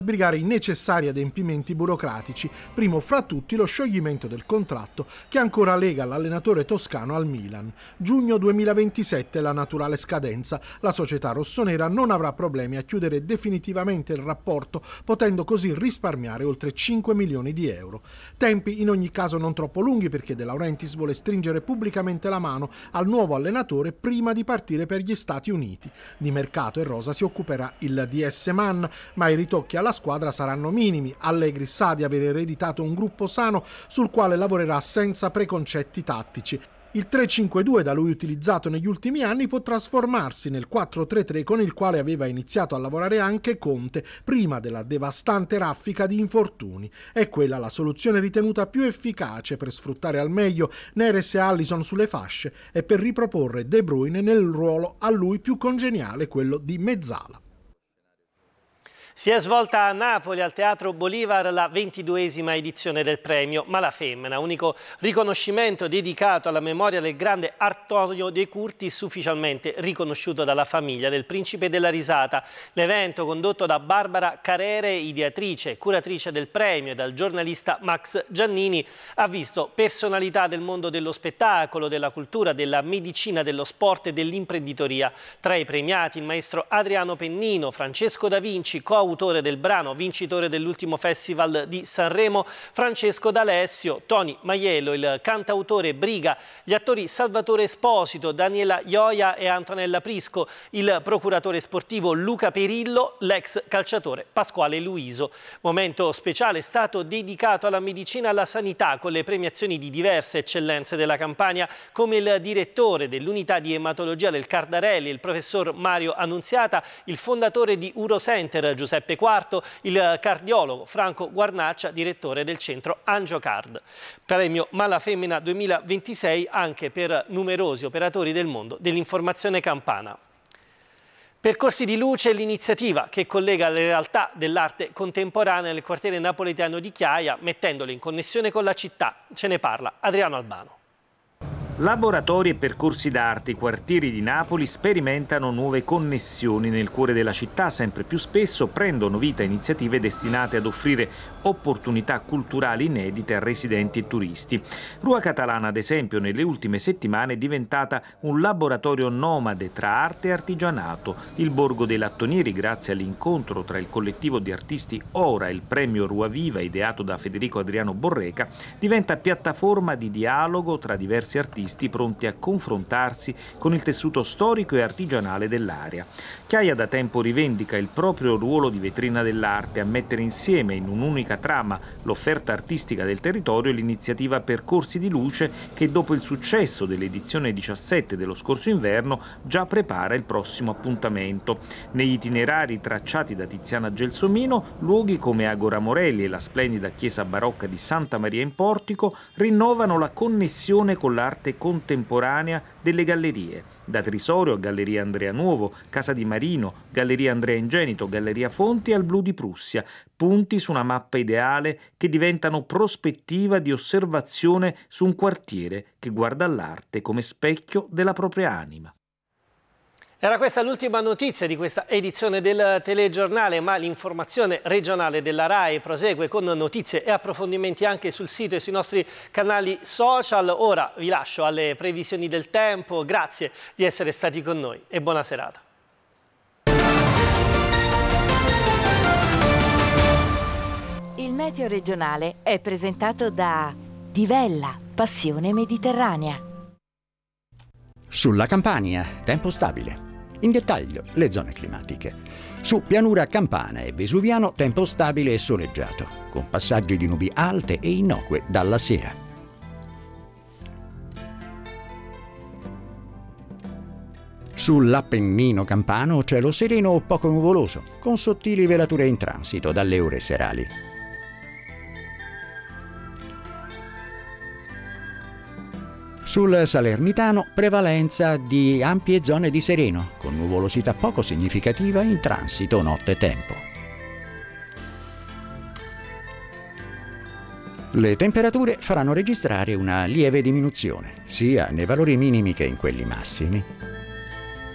sbrigare i necessari adempimenti burocratici, primo fra tutti lo scioglimento del contratto che ancora lega l'allenatore toscano al Milan. Giugno 2027 è la naturale scadenza. La società rossonera non avrà problemi a chiudere definitivamente il rapporto, potendo così risparmiare oltre 5 milioni di euro. Tempi in ogni caso non troppo lunghi, perché De Laurentiis vuole stringere pubblicamente la mano al nuovo allenatore prima di partire per gli Stati Uniti. Di mercato e rosa si occuperà il DS Man, ma i ritocchi alla squadra saranno minimi. Allegri sa di aver ereditato un gruppo sano sul quale lavorerà senza preconcetti tattici. Il 3-5-2 da lui utilizzato negli ultimi anni può trasformarsi nel 4-3-3 con il quale aveva iniziato a lavorare anche Conte prima della devastante raffica di infortuni. È quella la soluzione ritenuta più efficace per sfruttare al meglio Neres e Alisson sulle fasce e per riproporre De Bruyne nel ruolo a lui più congeniale, quello di mezzala. Si è svolta a Napoli, al Teatro Bolivar, la 22esima edizione del premio Malafemmina, unico riconoscimento dedicato alla memoria del grande Antonio De Curtis, ufficialmente riconosciuto dalla famiglia del Principe della Risata. L'evento, condotto da Barbara Carere, ideatrice e curatrice del premio, e dal giornalista Max Giannini, ha visto personalità del mondo dello spettacolo, della cultura, della medicina, dello sport e dell'imprenditoria. Tra i premiati il maestro Adriano Pennino, Francesco Da Vinci, coautore del brano, vincitore dell'ultimo festival di Sanremo, Francesco D'Alessio, Tony Maiello, il cantautore Briga, gli attori Salvatore Esposito, Daniela Ioia e Antonella Prisco, il procuratore sportivo Luca Perillo, l'ex calciatore Pasquale Luiso. Momento speciale è stato dedicato alla medicina e alla sanità, con le premiazioni di diverse eccellenze della Campania, come il direttore dell'unità di ematologia del Cardarelli, il professor Mario Annunziata, il fondatore di Urocenter Giuseppe IV, il cardiologo Franco Guarnaccia, direttore del centro Angiocard. Premio Malafemmina 2026 anche per numerosi operatori del mondo dell'informazione campana. Percorsi di luce è l'iniziativa che collega le realtà dell'arte contemporanea nel quartiere napoletano di Chiaia, mettendole in connessione con la città. Ce ne parla Adriano Albano. Laboratori e percorsi d'arte, i quartieri di Napoli sperimentano nuove connessioni nel cuore della città. Sempre più spesso prendono vita iniziative destinate ad offrire opportunità culturali inedite a residenti e turisti. Rua Catalana, ad esempio, nelle ultime settimane è diventata un laboratorio nomade tra arte e artigianato. Il Borgo dei Lattonieri, grazie all'incontro tra il collettivo di artisti Ora e il premio Rua Viva, ideato da Federico Adriano Borreca, diventa piattaforma di dialogo tra diversi artisti pronti a confrontarsi con il tessuto storico e artigianale dell'area. Chiaia da tempo rivendica il proprio ruolo di vetrina dell'arte, a mettere insieme in un'unica trama l'offerta artistica del territorio e l'iniziativa Percorsi di Luce, che dopo il successo dell'edizione 17 dello scorso inverno già prepara il prossimo appuntamento. Negli itinerari tracciati da Tiziana Gelsomino, luoghi come Agora Morelli e la splendida chiesa barocca di Santa Maria in Portico rinnovano la connessione con l'arte contemporanea delle gallerie, da Trisorio a Galleria Andrea Nuovo, Casa di Marino, Galleria Andrea Ingenito, Galleria Fonti al Blu di Prussia, punti su una mappa ideale che diventano prospettiva di osservazione su un quartiere che guarda all'arte come specchio della propria anima. Era questa l'ultima notizia di questa edizione del telegiornale, ma l'informazione regionale della RAI prosegue con notizie e approfondimenti anche sul sito e sui nostri canali social. Ora vi lascio alle previsioni del tempo, grazie di essere stati con noi e buona serata. Il meteo regionale è presentato da Divella, passione mediterranea. Sulla Campania, tempo stabile. In dettaglio, le zone climatiche. Su pianura campana e vesuviano, tempo stabile e soleggiato, con passaggi di nubi alte e innocue dalla sera. Sull'Appennino campano, cielo sereno o poco nuvoloso, con sottili velature in transito dalle ore serali. Sul Salernitano prevalenza di ampie zone di sereno, con nuvolosità poco significativa in transito notte-tempo. Le temperature faranno registrare una lieve diminuzione, sia nei valori minimi che in quelli massimi.